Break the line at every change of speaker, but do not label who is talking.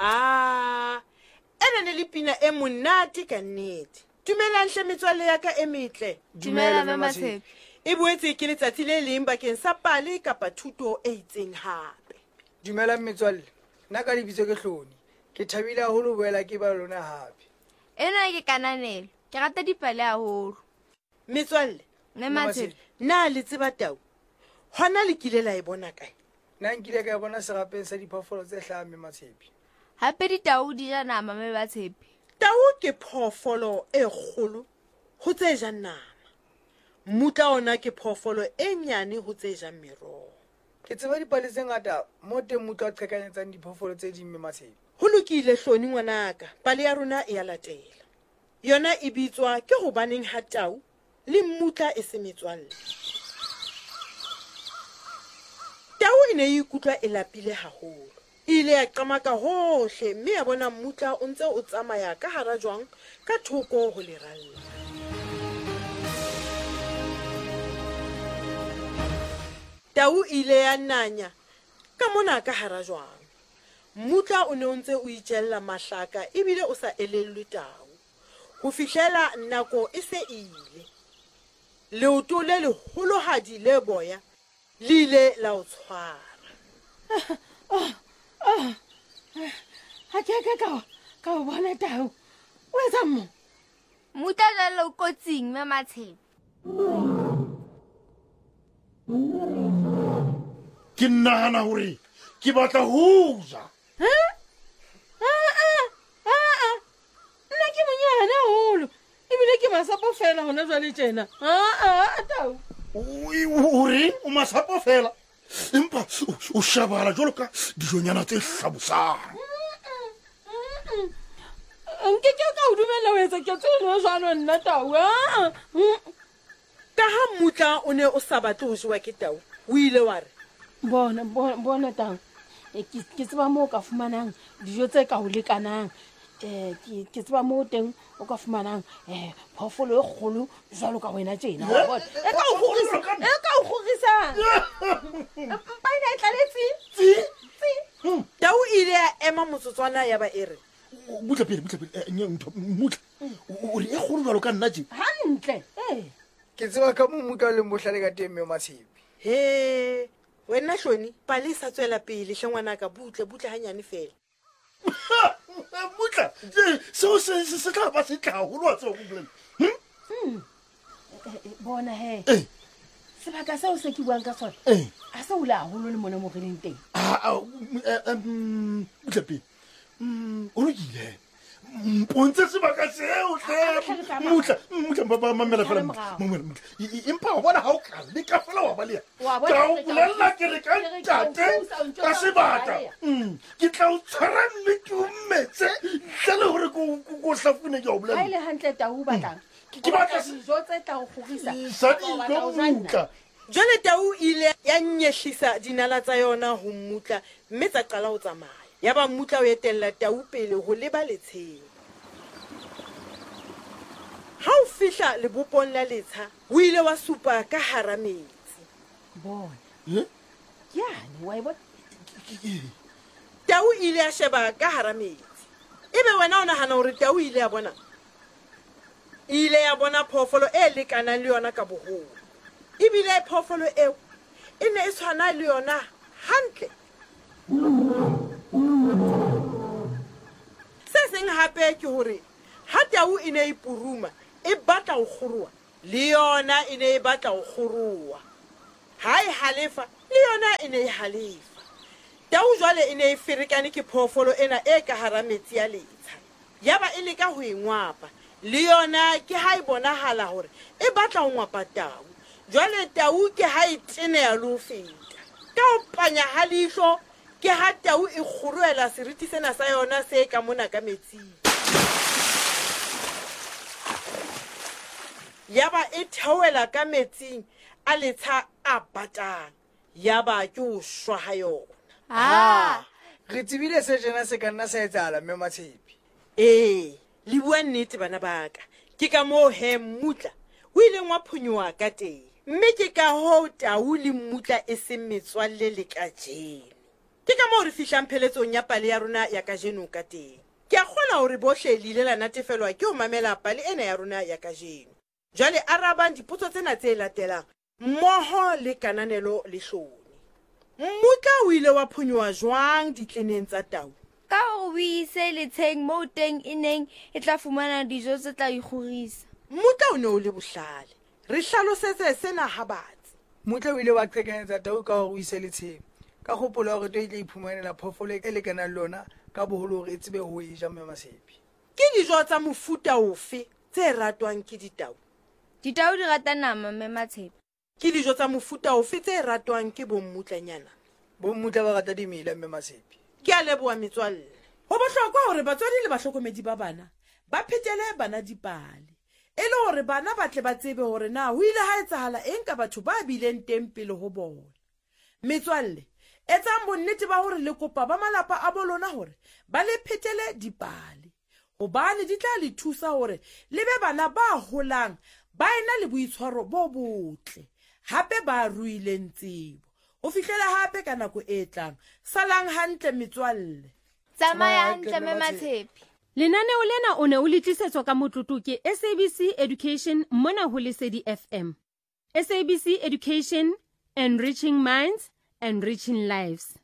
ena ne le pina e monate ka nnete. Dumelang hle metswalle ya ka e metle.
Dumela Mme Matshepi.
E boetse ke letsatsi le leng bakeng sa pale kapa thuto e itseng hape.
Dumela metswalle, nna ka lebitso ke Hloni. Ke thabile haholo boela ke ba lona hape.
Ena ke Kananelo, ke rata dipale haholo.
Metswalle,
Mme Matshepi.
na le tseba Tau? Hona le kile la e bona kae?
Nna nkile ka bona serapeng sa diphoofolo tse hlaha Mme Matshepi.
Hape ditau di ja nama Mme Matshepi.
Tau ke phoofolo e kgolo ho tse jang nama. Mmutla ona ke phoofolo e nyane ho tse jang meroho.
Ke tseba dipale tse ngata mo teng motho a qhekanyetsang diphoofolo tse ding Mme Matshepi.
Ho lokile Hloni ngwanaka, pale ya rona e ya latela. Yona e bitswa ke hobaneng ha Tau le mmutla e se metswalle. Tau e ne e ikutlwa e lapile haholo. Ile ya qamaka hohle mme ya bona mmutla o ntse o tsamaya ka hara jwang ka thoko ho leralla. Tau ile ya nanya ka mona ka hara jwang. Mmutla o ne o ntse o itjella mahlaka ebile o sa elellwe Tau. Ho fihlela nako e se ile. Leoto le leholohadi le boya le ile la o tshwara.
Ha ke ka o bona Tau. O etsa mo?
Mmutla jalo o kotsing Mme Matshepi.
Ke nahana hore ke batla ho ja.
Nna ke monyane haholo. Ebile ke masapo fela hona jwale tjena. Tau.
Hore o masapo fela. Empa o shabala jwalo ka dijonyana tse hlabosang.
Nke ke ka o dumella ho etsa ke tseno jwalo nna Tau.
Ka ha mmutla o ne o sa batle ho jewa ke Tau, o ile wa re,
bona Tau. Ke tseba mo ka fumanang dijo tse ka ho lekanang. Ke tseba mo teng o ka fumanang phoofolo e kgolo jwalo ka wena tjena. Wa bona? E ka o kgorisa. Mpa ena e tlaletse.
Tau ile ya ema motsotswana ya ba e re,
Mutla pele, mutla. O re e kgolo jwalo ka nna tje.
Hantle.
Ke tseba ka mo motho a leng bohlale ka teng Mme Matshepi.
he, wena Hloni, pale e sa tswela pele hle ngwanaka, butle hanyane fela.
Mutla, seo se tla ba se tla haholo wa tseo go bolela.
Bona he. Sebaka seo se ke buang ka sona. A se o le haholo le mona mo re leng teng.
Mutla pele. O lokile. Mpontse sebaka seo hle. Mutla ba mamela fela. Empa wa bona ha o ka le ka fela wa ba le. Ka o bolella ke re ka ntate ka sebaka. Ke tla o tshwara mme ke o metse hle hore go hlafune ke o bolella.
Ha ile hantle Tau batlang.
Ke batla
dijo tse tla o kgorisa.
sa di go mutla.
Jwale Tau ile ya nyehlisa dinala tsa yona ho mmutla mme tsa qala ho tsamaya. Ya ba mmutla o etella Tau pele ho leba letsheng. Ha o fihla lebopong la letsha, o ile wa supa ka hara metsi.
Bona. Yane wa bona.
Tau ile ya sheba ka hara metsi. Ebe wena o nahana hore Tau ile ya bona? Ile ya bona phoofolo e lekanang le yona ka boholo. Ebile phoofolo eo e ne e tshwana le yona hantle. Se seng hape ke hore ha Tau e ne e puruma e batla ho kgoroa, le yona e ne e batla ho kgoroa. Ha e halefa, le yona e ne e halefa. Tau jwale e ne e ferekane ke phoofolo ena e ka hara metsi ya letsha. Yaba e leka ho e ngwapa, le yona ke ha e bonahala hore e batla ho ngwapa Tau. Jwale Tau ke ha e teneha le ho feta. Ka ho panya ha leihlo ke ha Tau e kgoroela seriti sena sa yona se ka mona ka metsing. Yaba e theohela ka metsing a letsha a batang. Yaba ke ho shwa ha yona.
Re tsebile se jena se ka nna sa etsahala Mme Matshepi.
Le bua nnete bana ba ka. Ke ka moo he mmutla o ileng wa phonyoha ka teng. Mme ke ka hoo Tau le mmutla e seng metswalle le kajeno. Ke ka moo re fihlang pheletsong ya pale ya rona ya kajeno ka teng. Ke a kgolwa hore bohle le ile la natefelwa ke ho mamela pale ena ya rona ya kajeno. Jwale arabang dipotso tsena tse latelang mmoho le kananelo le hloni. Mmutla o ile wa phonyoha jwang ditleneng tsa tau?
Ka hore o ise letsheng moo teng e neng e tla fumana dijo tse tla ikgorisa.
Mmutla o ne o le bohlale. Re hlalosetse sena ha batsi.
Mmutla o ile wa qhekanyetsa tau ka hore o ise letsheng. Ka kgopolo hore tau e tla iphumanela phoofolo e lekanang lona ka boholo hore e tsebe ho e ja mme Masepi.
Ke dijo tsa mofuta ofe tse ratwang ke ditau?
Ditau di rata nama mme Matshepe.
Ke dijo tsa mofuta ofe tse ratwang ke bommutlanyana?
Bommutla ba rata dimela mme Masepi.
Ke a leboha metswalle.
Ho bohlokwa hore batswadi le bahlokomedi ba bana ba phetele bana dipale. E le hore bana ba tle ba tsebe hore na ho ile ha etsahala eng ka batho ba bileng teng pele ho bona. Metswalle, etsang bonnete ba hore le kopa ba malapa a bolona hore ba le phetele dipale. Hobane di tla le thusa hore le be bana ba holang ba ena le boitshwaro bo botle. Hape ba ruileng tsebo. Ho fihlela hape ka nako e tlang. Salang hantle metswalle.
Tsamaya hantle mme Matshepe.
Lenaneo lena o ne o le tlisetswa ka motlotlo ke SABC Education mona ho Lesedi FM. SABC Education, enriching minds, enriching lives.